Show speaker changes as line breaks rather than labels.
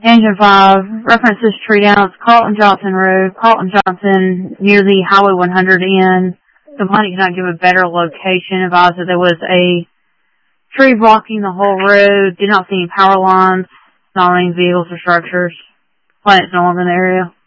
Engine 5 references tree down. It's Carlton Johnson Road. Carlton Johnson near the Highway 100 end. The complainant cannot give a better location. Advised that there was a tree blocking the whole road. Did not see any power lines, not any vehicles or structures. Complainant's no longer in the area.